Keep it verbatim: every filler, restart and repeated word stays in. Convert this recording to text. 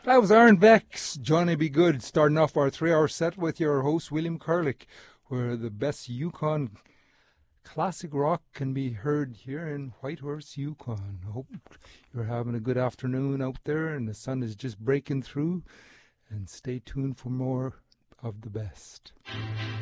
That was Aaron Beck's Johnny Be Good, starting off our three-hour set with your host, William Curlick, where the best Yukon classic rock can be heard here in Whitehorse, Yukon. I hope you're having a good afternoon out there and the sun is just breaking through. And stay tuned for more of the best.